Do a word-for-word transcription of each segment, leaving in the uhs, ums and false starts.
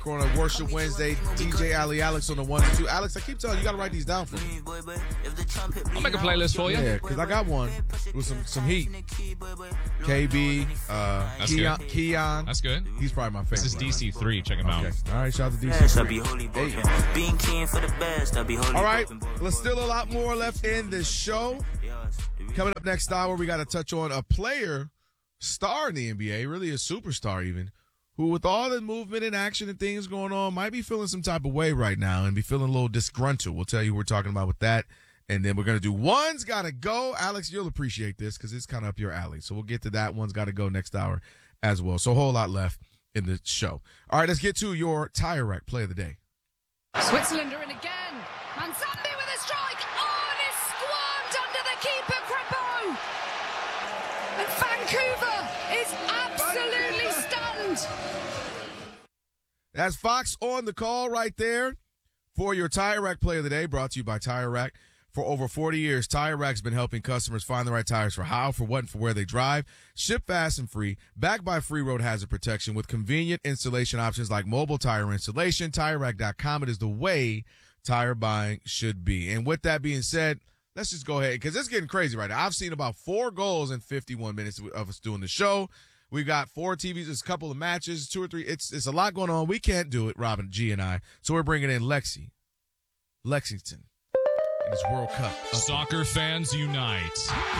on a Worship Wednesday. D J Ali Alex on the one and two. Alex, I keep telling you, you got to write these down for me. I'll make a playlist for you. Yeah, because I got one with some, some heat. K B, uh, That's Keon, good. Keon. That's good. He's probably my favorite. This is D C three. Check him Okay. out. All right, shout out to D C three. Hey. All right, there's still a lot more left in this show. Coming up next hour, we got to touch on a player, star in the N B A, really a superstar even, who with all the movement and action and things going on might be feeling some type of way right now and be feeling a little disgruntled. We'll tell you what we're talking about with that. And then we're going to do One's Gotta Go. Alex, you'll appreciate this because it's kind of up your alley. So we'll get to that. One's Gotta Go next hour as well. So a whole lot left in the show. All right, let's get to your Tire Rack play of the day. Switzerland are in again. Manzambi with a strike. Oh, and it's squirmed under the keeper, Crepeau. And Vancouver is absolutely stunned. That's Fox on the call right there for your Tire Rack play of the day, brought to you by Tire Rack. For over forty years, Tire Rack's been helping customers find the right tires for how, for what, and for where they drive. Ship fast and free, backed by free road hazard protection with convenient installation options like mobile tire installation. Tire Rack dot com. It is the way tire buying should be. And with that being said, let's just go ahead, because it's getting crazy right now. I've seen about four goals in fifty-one minutes of us doing the show. We've got four T Vs, a couple of matches, two or three. It's it's a lot going on. We can't do it, Robin G and I. So we're bringing in Lexi, Lexington, in his World Cup. Soccer fans unite.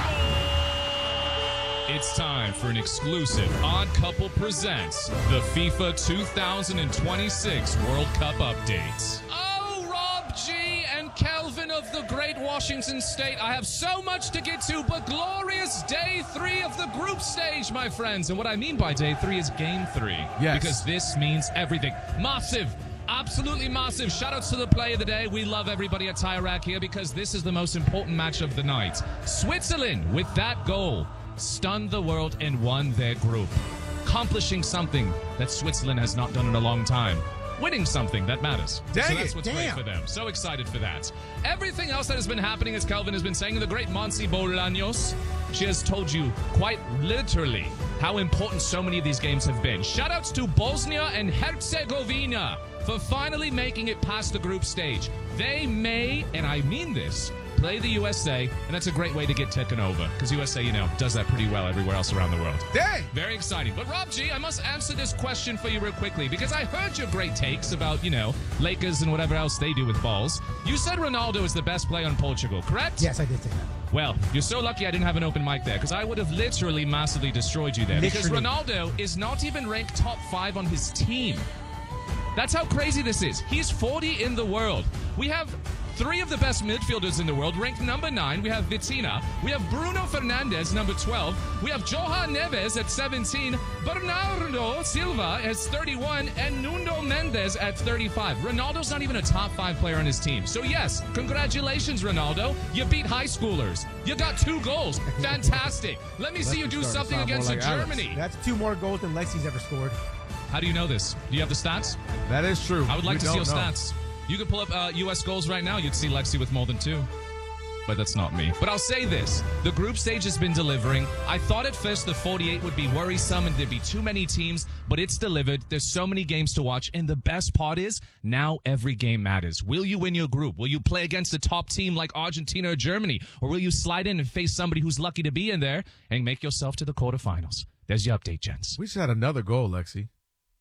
It's time for an exclusive Odd Couple Presents the FIFA two thousand twenty-six World Cup update. Oh, Rob G and Kelvin of the great Washington State. I have so much to get to, but glorious day three of the group stage, my friends. And what I mean by day three is game three. Yes. Because this means everything. Massive. Absolutely massive. Shout-outs to the play of the day. We love everybody at Tire Rack here because this is the most important match of the night. Switzerland, with that goal, stunned the world and won their group, accomplishing something that Switzerland has not done in a long time. Winning something that matters. Dang so that's it, what's damn. great for them. So excited for that. Everything else that has been happening, as Kelvin has been saying, the great Monse Bolaños, she has told you quite literally how important so many of these games have been. Shout-outs to Bosnia and Herzegovina for finally making it past the group stage. They may, and I mean this, play the U S A, and that's a great way to get taken over, because U S A, you know, does that pretty well everywhere else around the world. Dang! Very exciting. But Rob G, I must answer this question for you real quickly, because I heard your great takes about, you know, Lakers and whatever else they do with balls. You said Ronaldo is the best player in Portugal, correct? Yes, I did say that. Well, you're so lucky I didn't have an open mic there, because I would have literally massively destroyed you there. Because Literally. Ronaldo is not even ranked top five on his team. That's how crazy this is. He's forty in the world. We have three of the best midfielders in the world, ranked number nine. We have Vitina. We have Bruno Fernandes, number twelve. We have Johan Neves at seventeen. Bernardo Silva as thirty-one. And Nuno Mendes at thirty-five. Ronaldo's not even a top five player on his team. So yes, congratulations, Ronaldo. You beat high schoolers. You got two goals. Fantastic. Let me see you do starting to something sound more against like Alex. Germany. That's two more goals than Lexi's ever scored. How do you know this? Do you have the stats? That is true. I would like We to see your don't know. stats. You could pull up uh, U S goals right now. You'd see Lexi with more than two. But that's not me. But I'll say this. The group stage has been delivering. I thought at first the forty-eight would be worrisome and there'd be too many teams, but it's delivered. There's so many games to watch. And the best part is now every game matters. Will you win your group? Will you play against a top team like Argentina or Germany? Or will you slide in and face somebody who's lucky to be in there and make yourself to the quarterfinals? There's your update, gents. We just had another goal, Lexi.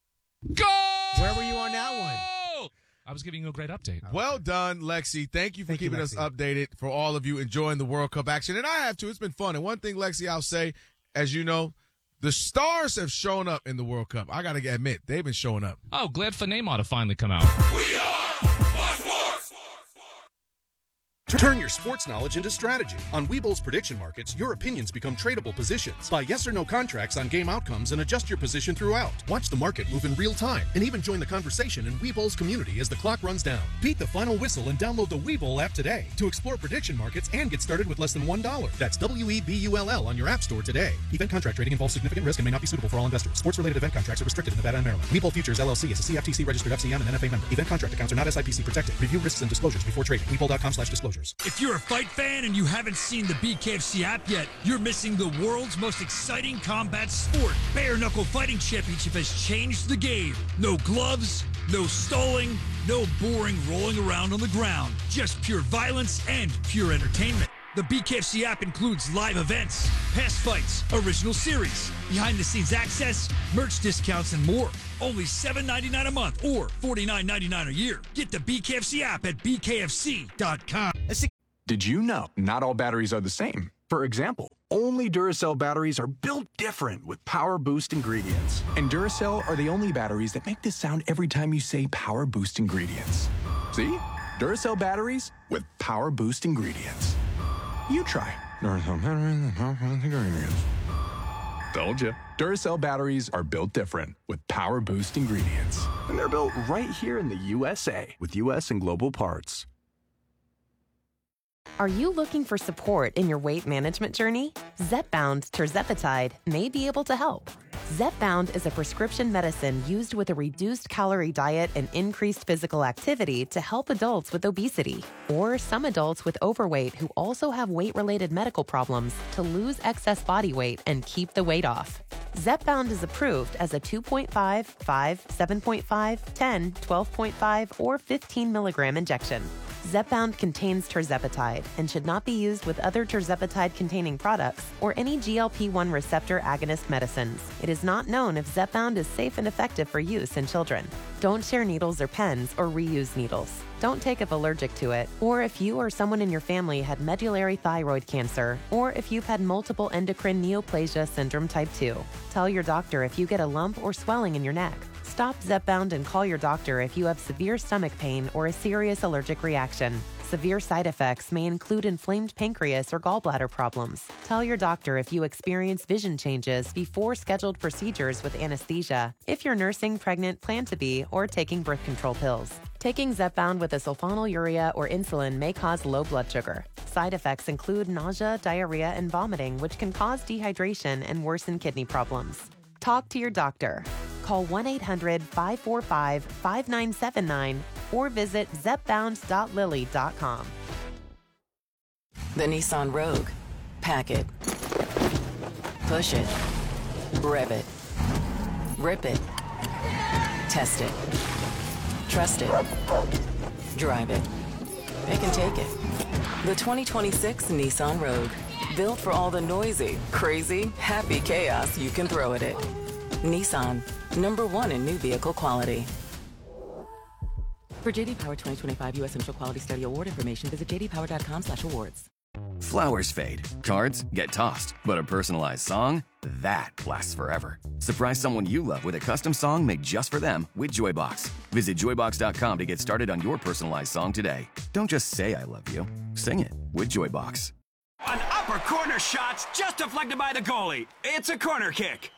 Go! Where were you on that one? I was giving you a great update. Well done, Lexi. Thank you for Thank you, keeping us Lexi. updated, for all of you enjoying the World Cup action. And I have too. It's been fun. And one thing, Lexi, I'll say, as you know, the stars have shown up in the World Cup. I got to admit, they've been showing up. Oh, glad for Neymar to finally come out. Turn your sports knowledge into strategy. On Webull's prediction markets, your opinions become tradable positions. Buy yes or no contracts on game outcomes and adjust your position throughout. Watch the market move in real time and even join the conversation in Webull's community as the clock runs down. Beat the final whistle and download the Webull app today to explore prediction markets and get started with less than one dollar. That's W E B U L L on your app store today. Event contract trading involves significant risk and may not be suitable for all investors. Sports-related event contracts are restricted in Nevada and Maryland. Webull Futures L L C is a C F T C registered F C M and N F A member. Event contract accounts are not S I P C protected. Review risks and disclosures before trading. Webull dot com slash disclosures. dangers. If you're a fight fan and you haven't seen the B K F C app yet, you're missing the world's most exciting combat sport. Bare Knuckle Fighting Championship has changed the game. No gloves, no stalling, no boring rolling around on the ground. Just pure violence and pure entertainment. The B K F C app includes live events, past fights, original series, behind-the-scenes access, merch discounts, and more. Only seven ninety-nine a month or forty-nine ninety-nine a year. Get the B K F C app at B K F C dot com. Did you know not all batteries are the same? For example, only Duracell batteries are built different with Power Boost ingredients. And Duracell are the only batteries that make this sound every time you say Power Boost ingredients. See? Duracell batteries with Power Boost ingredients. You try. Duracell batteries with Power Boost ingredients. Told you. Duracell batteries are built different with Power Boost ingredients. And they're built right here in the U S A with U S and global parts. Are you looking for support in your weight management journey? Zepbound tirzepatide may be able to help. Zepbound is a prescription medicine used with a reduced calorie diet and increased physical activity to help adults with obesity or some adults with overweight who also have weight-related medical problems to lose excess body weight and keep the weight off. Zepbound is approved as a two point five, five, seven point five, ten, twelve point five, or fifteen milligram injection. Zepbound contains tirzepatide and should not be used with other tirzepatide-containing products or any G L P one receptor agonist medicines. It is not known if Zepbound is safe and effective for use in children. Don't share needles or pens or reuse needles. Don't take if allergic to it, or if you or someone in your family had medullary thyroid cancer, or if you've had multiple endocrine neoplasia syndrome type two. Tell your doctor if you get a lump or swelling in your neck. Stop Zepbound and call your doctor if you have severe stomach pain or a serious allergic reaction. Severe side effects may include inflamed pancreas or gallbladder problems. Tell your doctor if you experience vision changes before scheduled procedures with anesthesia, if you're nursing, pregnant, plan to be, or taking birth control pills. Taking Zepbound with a sulfonylurea or insulin may cause low blood sugar. Side effects include nausea, diarrhea, and vomiting, which can cause dehydration and worsen kidney problems. Talk to your doctor. Call one eight hundred, five four five, five nine seven nine or visit zepbound dot lilly dot com. The Nissan Rogue. Pack it. Push it. Rev it. Rip it. Test it. Trust it. Drive it. It can take it. The twenty twenty-six Nissan Rogue. Built for all the noisy, crazy, happy chaos you can throw at it. Nissan. Number one in new vehicle quality. For J D Power twenty twenty-five U S Central Quality Study Award information, visit j d power dot com slash awards. Flowers fade, cards get tossed, but a personalized song, that lasts forever. Surprise someone you love with a custom song made just for them with Joybox. Visit joy box dot com to get started on your personalized song today. Don't just say I love you, sing it with Joybox. An upper corner shot's just deflected by the goalie. It's a corner kick.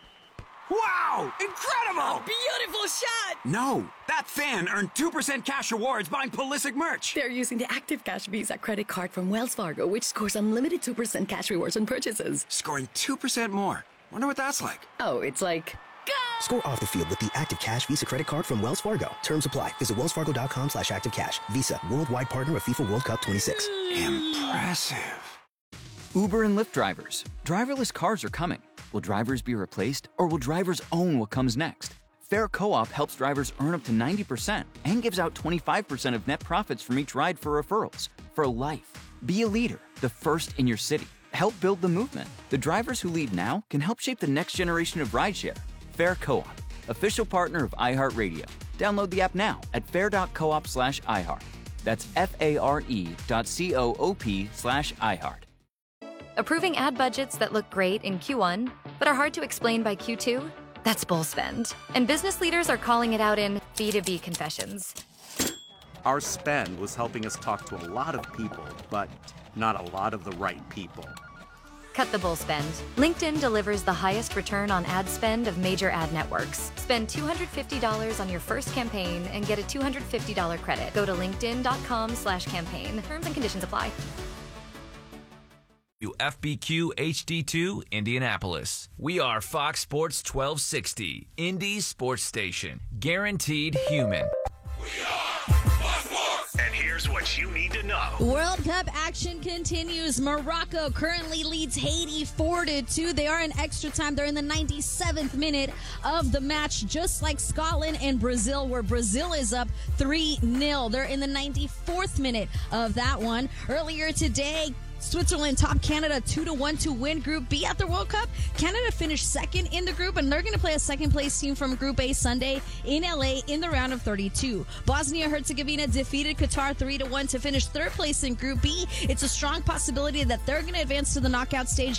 Wow! Incredible! A beautiful shot! No, that fan earned two percent cash rewards buying Pulisic merch. They're using the Active Cash Visa credit card from Wells Fargo, which scores unlimited two percent cash rewards on purchases. Scoring two percent more. Wonder what that's like. Oh, it's like... Go! Score off the field with the Active Cash Visa credit card from Wells Fargo. Terms apply. Visit wells fargo dot com slash active cash. Visa, worldwide partner of FIFA World Cup twenty-six. Impressive. Uber and Lyft drivers. Driverless cars are coming. Will drivers be replaced, or will drivers own what comes next? Fair Co-op helps drivers earn up to ninety percent and gives out twenty-five percent of net profits from each ride for referrals. For life. Be a leader, the first in your city. Help build the movement. The drivers who lead now can help shape the next generation of rideshare. Fair Co-op, official partner of iHeartRadio. Download the app now at fair dot coop slash iHeart. That's F-A-R-E dot C-O-O-P slash iHeart. Approving ad budgets that look great in Q one, but are hard to explain by Q two? That's bull spend. And business leaders are calling it out in B two B confessions. Our spend was helping us talk to a lot of people, but not a lot of the right people. Cut the bull spend. LinkedIn delivers the highest return on ad spend of major ad networks. Spend two hundred fifty dollars on your first campaign and get a two hundred fifty dollars credit. Go to linkedin dot com slash campaign. Terms and conditions apply. F B Q H D two, Indianapolis. We are Fox Sports twelve sixty, Indy's sports station. Guaranteed human. We are Fox Sports. And here Here's what you need to know. World Cup action continues. Morocco currently leads Haiti four to two. They are in extra time. They're in the ninety-seventh minute of the match, just like Scotland and Brazil, where Brazil is up three nil. They're in the ninety-fourth minute of that one. Earlier today, Switzerland topped Canada two to one to win Group B at the World Cup. Canada finished second in the group, and they're going to play a second-place team from Group A Sunday in L A in the round of thirty-two. Bosnia-Herzegovina defeated Qatar three to one to finish third place in Group B. It's a strong possibility that they're going to advance to the knockout stage